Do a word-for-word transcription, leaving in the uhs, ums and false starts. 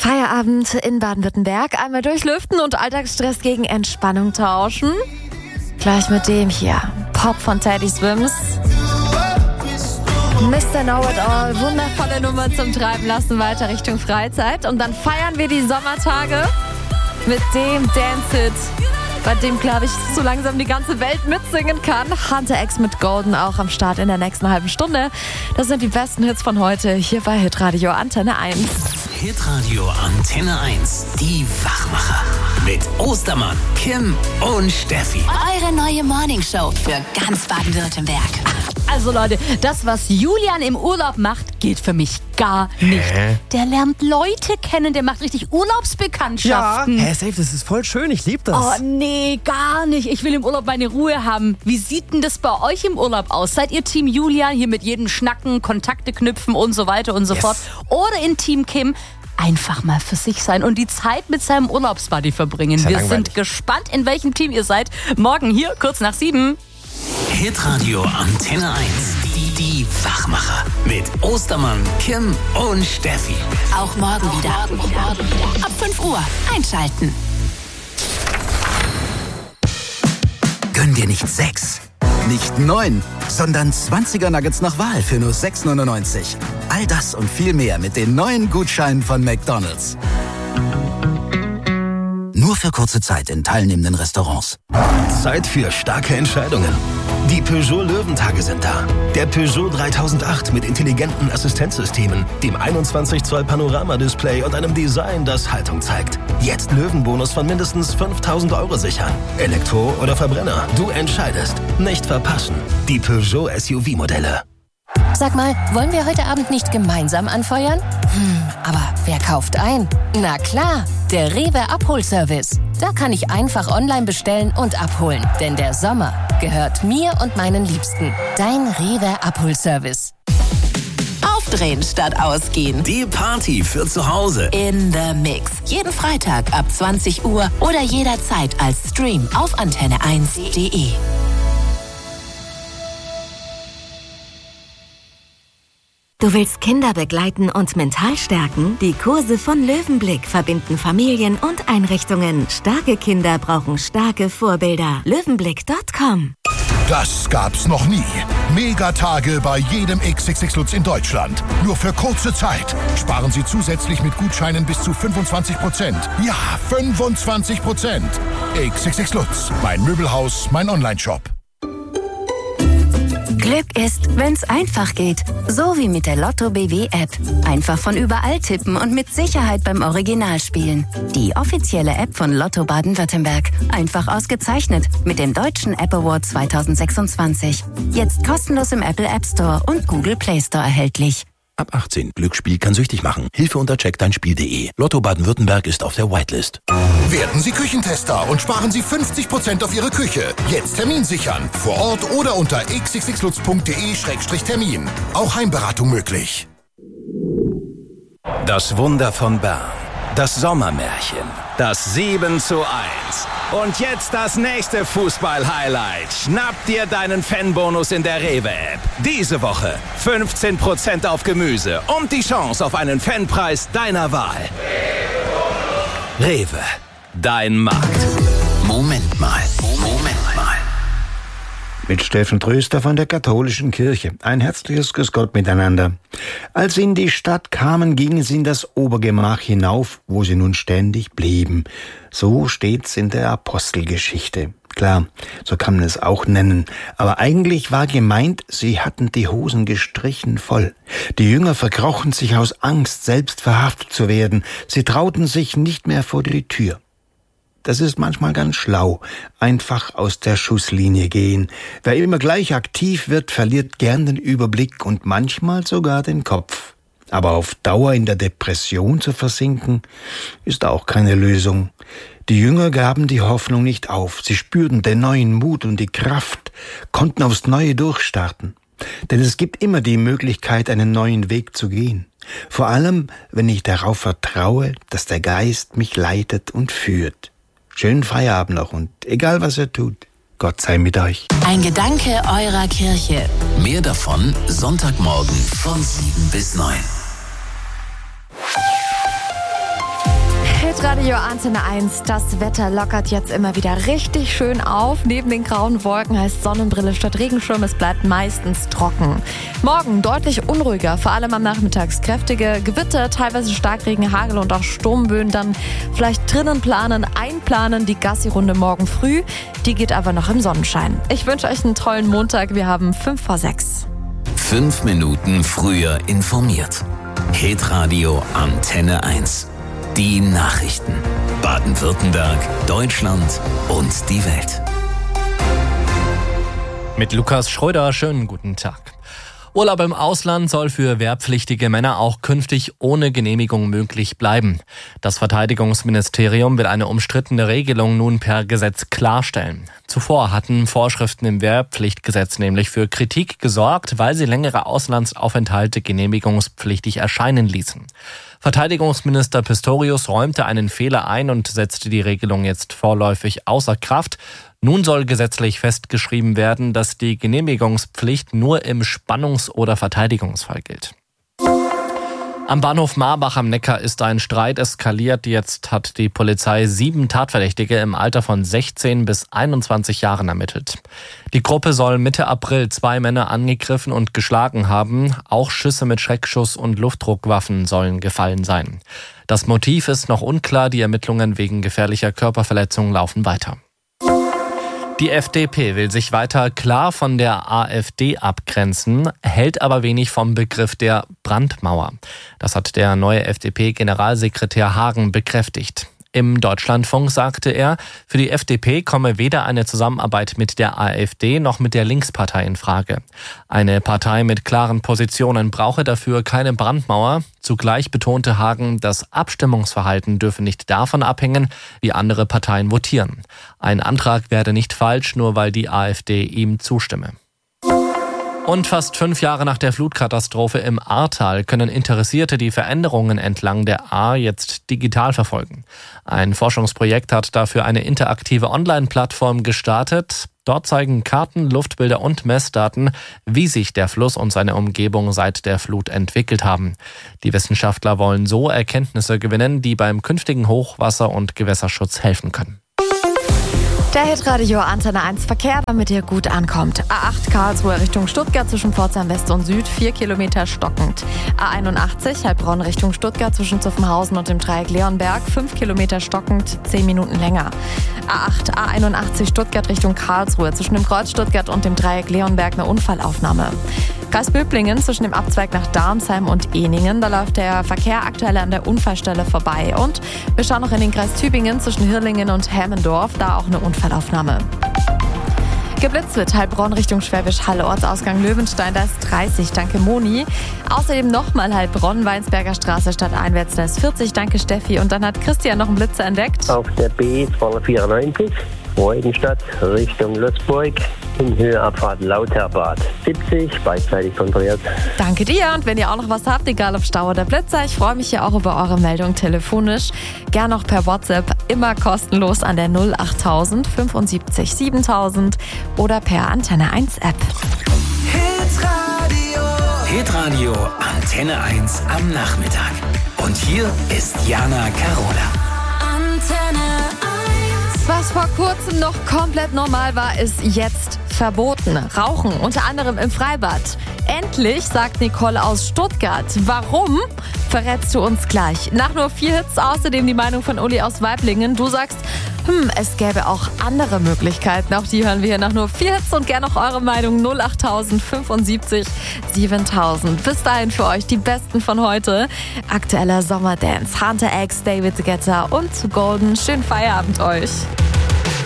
Feierabend in Baden-Württemberg. Einmal durchlüften und Alltagsstress gegen Entspannung tauschen. Gleich mit dem hier. Pop von Teddy Swims. Mister Know-It-All. Wundervolle Nummer zum Treiben lassen. Weiter Richtung Freizeit. Und dann feiern wir die Sommertage mit dem Dance-Hit, bei dem, glaube ich, so langsam die ganze Welt mitsingen kann. Hunter X mit Golden auch am Start in der nächsten halben Stunde. Das sind die besten Hits von heute hier bei Hitradio Antenne eins. Hitradio Antenne eins, die Wachmacher. Mit Ostermann, Kim und Steffi. Eure neue Morningshow für ganz Baden-Württemberg. Also Leute, das, was Julian im Urlaub macht, geht für mich gar nicht. Hä? Der lernt Leute kennen, der macht richtig Urlaubsbekanntschaften. Hä, safe, das ist voll schön, ich liebe das. Oh nee, gar nicht. Ich will im Urlaub meine Ruhe haben. Wie sieht denn das bei euch im Urlaub aus? Seid ihr Team Julian, hier mit jedem Schnacken, Kontakte knüpfen und so weiter und so Yes. fort? Oder in Team Kim? Einfach mal für sich sein und die Zeit mit seinem Urlaubsbuddy verbringen. Ist ja Wir langweilig. sind gespannt, in welchem Team ihr seid. Morgen hier, kurz nach sieben. Hitradio Antenne eins, die, die Wachmacher. Mit Ostermann, Kim und Steffi. Auch morgen wieder. Ab fünf Uhr einschalten. Gönn dir nicht sechs, nicht neun, sondern zwanziger Nuggets nach Wahl für nur sechs neunundneunzig. All das und viel mehr mit den neuen Gutscheinen von McDonald's. Nur für kurze Zeit in teilnehmenden Restaurants. Zeit für starke Entscheidungen. Die Peugeot Löwentage sind da. Der Peugeot dreitausendacht mit intelligenten Assistenzsystemen, dem einundzwanzig Zoll Panoramadisplay und einem Design, das Haltung zeigt. Jetzt Löwenbonus von mindestens fünftausend Euro sichern. Elektro oder Verbrenner, du entscheidest. Nicht verpassen. Die Peugeot S U V-Modelle. Sag mal, wollen wir heute Abend nicht gemeinsam anfeuern? Hm, aber wer kauft ein? Na klar, der Rewe Abholservice. Da kann ich einfach online bestellen und abholen. Denn der Sommer gehört mir und meinen Liebsten. Dein Rewe Abholservice. Aufdrehen statt ausgehen. Die Party für zu Hause. In the Mix. Jeden Freitag ab zwanzig Uhr oder jederzeit als Stream auf antenne eins punkt de. Du willst Kinder begleiten und mental stärken? Die Kurse von Löwenblick verbinden Familien und Einrichtungen. Starke Kinder brauchen starke Vorbilder. löwenblick punkt com. Das gab's noch nie. Megatage bei jedem X X X Lutz in Deutschland. Nur für kurze Zeit. Sparen Sie zusätzlich mit Gutscheinen bis zu fünfundzwanzig Prozent. Ja, fünfundzwanzig Prozent. X X X Lutz. Mein Möbelhaus, mein Onlineshop. Glück ist, wenn's einfach geht. So wie mit der Lotto B W App. Einfach von überall tippen und mit Sicherheit beim Original spielen. Die offizielle App von Lotto Baden-Württemberg. Einfach ausgezeichnet mit dem Deutschen App Award zweitausendsechsundzwanzig. Jetzt kostenlos im Apple App Store und Google Play Store erhältlich. Ab achtzehn. Glücksspiel kann süchtig machen. Hilfe unter check dein spiel punkt de. Lotto Baden-Württemberg ist auf der Whitelist. Werden Sie Küchentester und sparen Sie fünfzig Prozent auf Ihre Küche. Jetzt Termin sichern. Vor Ort oder unter x x x lutz punkt de Schrägstrich Termin. Auch Heimberatung möglich. Das Wunder von Bern. Das Sommermärchen. Das sieben zu eins. Und jetzt das nächste Fußball-Highlight. Schnapp dir deinen Fanbonus in der Rewe-App. Diese Woche fünfzehn Prozent auf Gemüse und die Chance auf einen Fanpreis deiner Wahl. Rewe, dein Markt. Moment mal, Moment mal. Mit Steffen Tröster von der Katholischen Kirche. Ein herzliches Grüß Gott miteinander. Als sie in die Stadt kamen, gingen sie in das Obergemach hinauf, wo sie nun ständig blieben. So steht's in der Apostelgeschichte. Klar, so kann man es auch nennen. Aber eigentlich war gemeint, sie hatten die Hosen gestrichen voll. Die Jünger verkrochen sich aus Angst, selbst verhaftet zu werden. Sie trauten sich nicht mehr vor die Tür. Das ist manchmal ganz schlau. Einfach aus der Schusslinie gehen. Wer immer gleich aktiv wird, verliert gern den Überblick und manchmal sogar den Kopf. Aber auf Dauer in der Depression zu versinken, ist auch keine Lösung. Die Jünger gaben die Hoffnung nicht auf. Sie spürten den neuen Mut und die Kraft, konnten aufs Neue durchstarten. Denn es gibt immer die Möglichkeit, einen neuen Weg zu gehen. Vor allem, wenn ich darauf vertraue, dass der Geist mich leitet und führt. Schönen Feierabend noch und egal was ihr tut, Gott sei mit euch. Ein Gedanke eurer Kirche. Mehr davon Sonntagmorgen von sieben bis neun. Hitradio Antenne eins. Das Wetter lockert jetzt immer wieder richtig schön auf. Neben den grauen Wolken heißt Sonnenbrille statt Regenschirm. Es bleibt meistens trocken. Morgen deutlich unruhiger, vor allem am Nachmittag kräftige Gewitter, teilweise Starkregen, Hagel und auch Sturmböen. Dann vielleicht drinnen planen, einplanen. Die Gassi-Runde morgen früh, die geht aber noch im Sonnenschein. Ich wünsche euch einen tollen Montag. Wir haben fünf vor sechs. Fünf Minuten früher informiert. Hitradio Antenne eins. Die Nachrichten. Baden-Württemberg, Deutschland und die Welt. Mit Lukas Schröder, schönen guten Tag. Urlaub im Ausland soll für wehrpflichtige Männer auch künftig ohne Genehmigung möglich bleiben. Das Verteidigungsministerium will eine umstrittene Regelung nun per Gesetz klarstellen. Zuvor hatten Vorschriften im Wehrpflichtgesetz nämlich für Kritik gesorgt, weil sie längere Auslandsaufenthalte genehmigungspflichtig erscheinen ließen. Verteidigungsminister Pistorius räumte einen Fehler ein und setzte die Regelung jetzt vorläufig außer Kraft. Nun soll gesetzlich festgeschrieben werden, dass die Genehmigungspflicht nur im Spannungs- oder Verteidigungsfall gilt. Am Bahnhof Marbach am Neckar ist ein Streit eskaliert. Jetzt hat die Polizei sieben Tatverdächtige im Alter von sechzehn bis einundzwanzig Jahren ermittelt. Die Gruppe soll Mitte April zwei Männer angegriffen und geschlagen haben. Auch Schüsse mit Schreckschuss und Luftdruckwaffen sollen gefallen sein. Das Motiv ist noch unklar. Die Ermittlungen wegen gefährlicher Körperverletzung laufen weiter. Die F D P will sich weiter klar von der AfD abgrenzen, hält aber wenig vom Begriff der Brandmauer. Das hat der neue F D P-Generalsekretär Hagen bekräftigt. Im Deutschlandfunk sagte er, für die F D P komme weder eine Zusammenarbeit mit der AfD noch mit der Linkspartei in Frage. Eine Partei mit klaren Positionen brauche dafür keine Brandmauer. Zugleich betonte Hagen, das Abstimmungsverhalten dürfe nicht davon abhängen, wie andere Parteien votieren. Ein Antrag werde nicht falsch, nur weil die AfD ihm zustimme. Und fast fünf Jahre nach der Flutkatastrophe im Ahrtal können Interessierte die Veränderungen entlang der Ahr jetzt digital verfolgen. Ein Forschungsprojekt hat dafür eine interaktive Online-Plattform gestartet. Dort zeigen Karten, Luftbilder und Messdaten, wie sich der Fluss und seine Umgebung seit der Flut entwickelt haben. Die Wissenschaftler wollen so Erkenntnisse gewinnen, die beim künftigen Hochwasser- und Gewässerschutz helfen können. Der Hitradio Antenne eins Verkehr, damit ihr gut ankommt. A acht Karlsruhe Richtung Stuttgart zwischen Pforzheim West und Süd, vier Kilometer stockend. A einundachtzig Heilbronn Richtung Stuttgart zwischen Zuffenhausen und dem Dreieck Leonberg, fünf Kilometer stockend, zehn Minuten länger. A acht A einundachtzig Stuttgart Richtung Karlsruhe zwischen dem Kreuz Stuttgart und dem Dreieck Leonberg eine Unfallaufnahme. Kreis Böblingen zwischen dem Abzweig nach Darmsheim und Ehningen, da läuft der Verkehr aktuell an der Unfallstelle vorbei. Und wir schauen noch in den Kreis Tübingen zwischen Hirlingen und Hemmendorf, da auch eine Unfallaufnahme. Geblitzt wird Heilbronn Richtung Schwäbisch Hall, Ortsausgang Löwenstein, da ist dreißig, danke Moni. Außerdem nochmal Heilbronn, Weinsberger Straße stadteinwärts, da ist vierzig, danke Steffi. Und dann hat Christian noch einen Blitzer entdeckt. Auf der B zweihundertvierundneunzig, Freudenstadt Richtung Lützburg, in Höheabfahrt Lauterbad, siebzig, beidseitig kontrolliert. Danke dir, und wenn ihr auch noch was habt, egal ob Stau oder Blitzer, ich freue mich ja auch über eure Meldung telefonisch. Gern noch per WhatsApp, immer kostenlos an der null achttausend fünfundsiebzig siebentausend oder per Antenne eins App. Hitradio. Hitradio Antenne eins am Nachmittag. Und hier ist Jana Carola. Antenne eins. Was vor kurzem noch komplett normal war, ist jetzt verboten. Rauchen, unter anderem im Freibad. Endlich, sagt Nicole aus Stuttgart. Warum? Verrätst du uns gleich. Nach nur vier Hits außerdem die Meinung von Uli aus Weiblingen. Du sagst, hm, es gäbe auch andere Möglichkeiten. Auch die hören wir hier nach nur vier Hits und gerne auch eure Meinung null achttausend fünfundsiebzig siebentausend. Bis dahin für euch die Besten von heute. Aktueller Sommerdance, Hunter X, David Guetta und Golden. Schönen Feierabend euch.